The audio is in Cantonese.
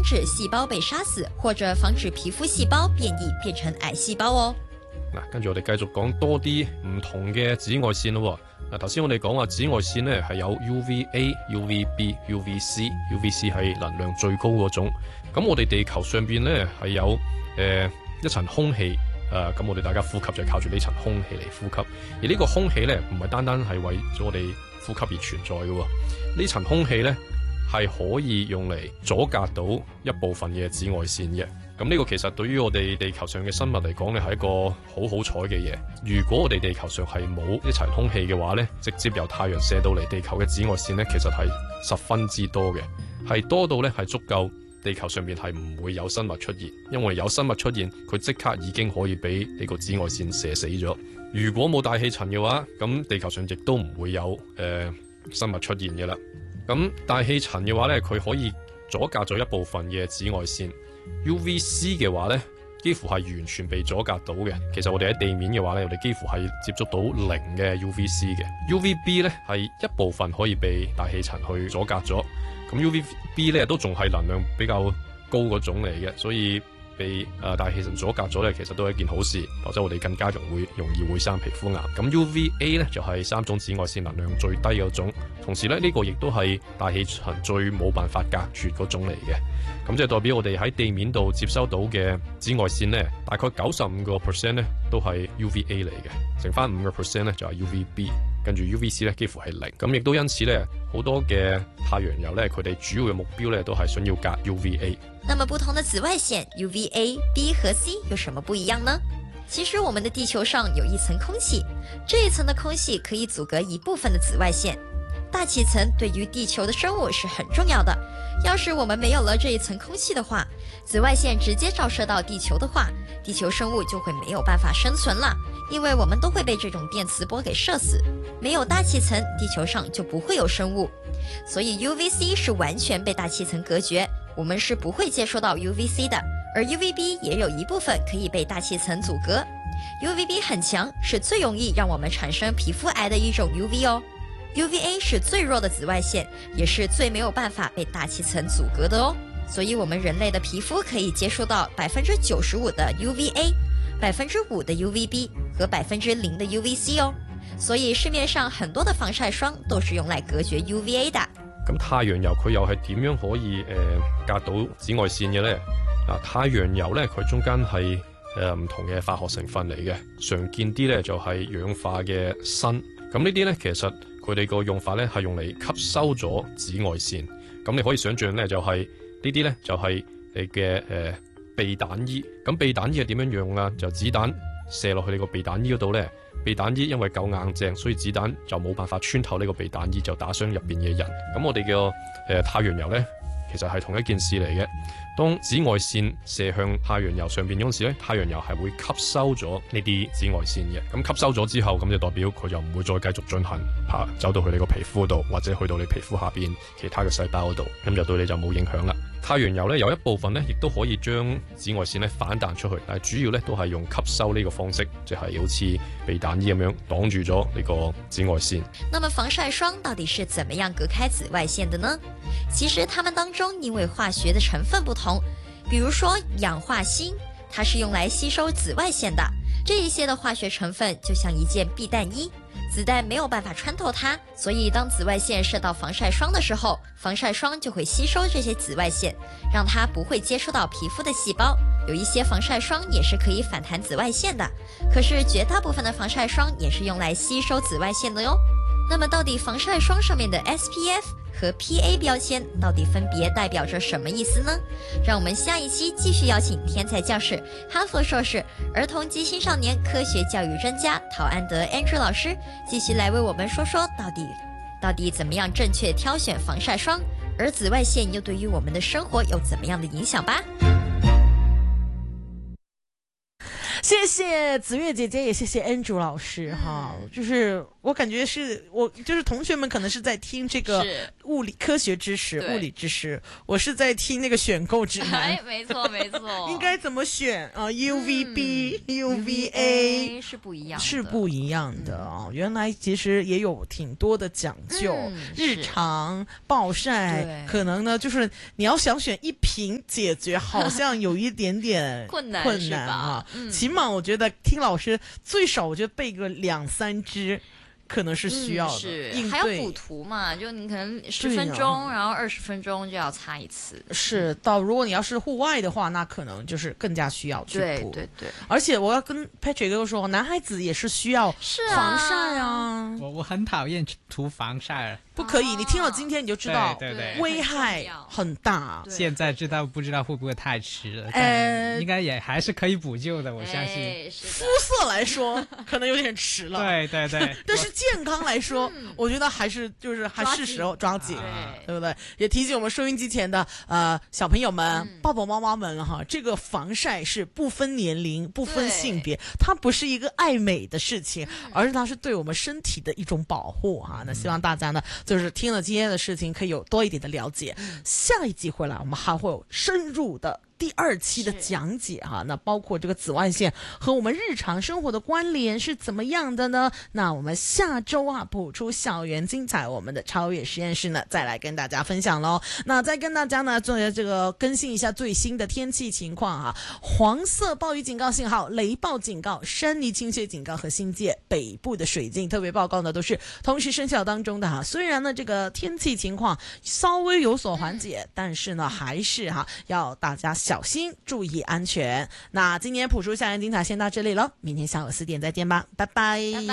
止细胞被殺死，或者防止皮膚細胞變異變成癌細胞哦。 嗱，跟住我哋繼續講多啲唔同嘅紫外線咯。嗱，頭先我哋講話紫外線咧係有 UVA、UVB、UVC，UVC 係能量最高嗰種。咁我哋地球上邊咧係有一層空氣，咁我哋大家呼吸就係靠住呢層空氣嚟呼吸。而呢個空氣咧唔係單單係為咗我哋呼吸而存在嘅，呢層空氣咧係可以用嚟阻隔到一部分嘅紫外線嘅。咁呢個其實對於我哋地球上嘅生物嚟講咧係一個好彩嘅嘢。如果我哋地球上係冇一層空氣嘅話咧，直接由太陽射到嚟地球嘅紫外線咧，其實係十分之多嘅，係多到咧係足夠地球上面係唔會有生物出現，因為有生物出現，佢即刻已經可以俾呢個紫外線射死咗。如果冇大氣層嘅話，咁地球上亦都唔會有生物出現嘅啦。咁大氣層嘅話咧，佢可以阻隔咗一部分嘅紫外線。UVC 嘅話咧，幾乎係完全被阻隔到嘅。其實我哋喺地面嘅話咧，我哋幾乎係接觸到零嘅 UVC 嘅。UVB 咧係一部分可以被大氣層去阻隔咗。咁 UVB 咧都仲係能量比較高嗰種嚟嘅，所以被大氣層阻隔咗咧，其實都係一件好事，否則我哋更加容易會生皮膚癌。咁 UVA 咧就係3種紫外線能量最低嗰種，同時咧呢個亦都係大氣層最冇辦法隔絕嗰種嚟嘅。咁即係代表我哋喺地面度接收到嘅紫外線咧，大概95% 咧都係 UVA 嚟嘅，剩翻5% 咧就係 UVB， 跟住 UVC 咧幾乎係零。咁亦都因此咧，好多嘅太陽油咧，佢哋主要嘅目標咧都係想要隔 UVA。 那麼不同的紫外線 UVA、B 和 C 有什麼不一樣呢？其實我們的地球上有一層空氣，這一層的空氣可以阻隔一部分的紫外線。大氣層對於地球的生物是很重要的，要是我們沒有了這一層空氣的話，紫外線直接照射到地球的話，地球生物就會沒有辦法生存了，因為我們都會被這種電磁波給射死。沒有大氣層，地球上就不會有生物，所以 UVC 是完全被大氣層隔絕，我們是不會接收到 UVC 的。而 UVB 也有一部分可以被大氣層阻隔。UVB 很強，是最容易讓我們產生皮膚癌的一種 UV 哦。UVA 是最弱的紫外線，也是最沒有辦法被大氣層阻隔的哦。所以我們人類的皮膚可以接收到95%的 UVA、5% 的 UVB 和0%的 UVC 哦。所以市面上很多的防曬霜都是用來隔絕 UVA 的。 咁太陽油佢又係點樣可以隔到紫外線嘅呢？太陽油咧佢中間係唔同嘅化學成分嚟嘅，常見啲咧就係氧化嘅砷。咁呢啲咧其實佢哋個用法咧係用嚟吸收咗紫外線。咁你可以想象咧就係呢啲咧就係你嘅避彈衣。咁避彈衣係點樣用啊？就子彈射落去你個避彈衣嗰度咧，避彈衣因為夠硬淨，所以子彈就冇辦法穿透呢個避彈衣，就打傷入邊嘅人。咁我哋嘅太陽油咧，其實係同一件事嚟嘅。當紫外線射向太陽油上邊嗰時咧，太陽油係會吸收咗呢啲紫外線嘅。咁吸收咗之後，咁就代表佢就唔會再繼續進行走到去你個皮膚度，或者去到你皮膚下邊其他嘅細胞嗰度，咁就對你就冇影響啦。太陽油咧有一部分咧，亦都可以將紫外線咧反彈出去，但係主要咧都係用吸收呢個方式，即係好似避彈衣咁樣擋住咗呢個紫外線。 那麼防曬霜到底是怎麼樣隔開紫外線的呢？其實它們當中因為化學的成分不同，比如說氧化鋅，它是用來吸收紫外線的。這一些的化學成分就像一件避彈衣，子彈沒有辦法穿透它，所以當紫外線射到防曬霜的時候，防曬霜就會吸收這些紫外線，讓它不會接觸到皮膚的細胞。有一些防曬霜也是可以反彈紫外線的，可是絕大部分的防曬霜也是用來吸收紫外線的喲。那麼到底防曬霜上面的 SPF 和 PA 標籤到底分別代表着什麼意思呢？讓我們下一期繼續邀請天才教室、哈佛碩士、兒童及青少年科學教育專家陶安德 Andrew 老師繼續來為我們說說到底怎麼樣正確挑選防曬霜，而紫外線又對於我們的生活有怎麼樣的影響吧。 谢谢子月姐姐，也谢谢 Andrew 老师哈。就是我感觉就是同学们可能是在听这个物理科学知识、物理知识，我是在听那个选购指南。 哎，没错没错， 应该怎么选啊？UVB、UVA 是不一样的， 是不一样的啊。原来其实也有挺多的讲究，日常暴晒可能呢，就是你要想选一瓶解决，好像有一点点困难啊。起码我觉得听老师最少，我觉得备个2-3支。可能是需要的， 还要补涂嘛？就你可能10分钟，然后20分钟就要擦一次。 是如果你要是户外的话，那可能就是更加需要去补。 对。 而且我要跟 Patrick 哥说，男孩子也是需要防晒啊。 我很讨厌涂防晒。 不可以，你听了今天你就知道， 对， 危害很大。 现在不知道会不会太迟了？应该也还是可以补救的，我相信。 肤色来说，可能有点迟了。 对。 但是健康来说，我觉得还是时候抓紧，对不对？也提醒我们收音机前的小朋友们、爸爸妈妈们了哈，这个防晒是不分年龄、不分性别，它不是一个爱美的事情，而是它是对我们身体的一种保护哈。那希望大家呢，就是听了今天的事情，可以有多一点的了解。下一集回来，我们还会有深入的第2期的讲解哈，那包括这个紫外线和我们日常生活的关联是怎么样的呢？那我们下周谱出校园精彩，我们的超越实验室呢再来跟大家分享咯。那再跟大家呢做这个更新一下最新的天气情况黄色暴雨警告信号、雷暴警告、山泥倾泻警告和新界北部的水浸特别报告呢都是同时生效当中的虽然呢这个天气情况稍微有所缓解，但是呢还是要大家小心注意安全。那今年普出校园精彩先到这里了，明天下午4点再见吧，拜拜。